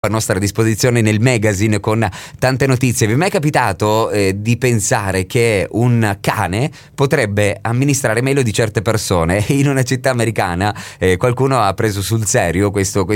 a nostra disposizione nel magazine con tante notizie. Vi è mai capitato di pensare che un cane potrebbe amministrare meglio di certe persone? In una città americana qualcuno ha preso sul serio questo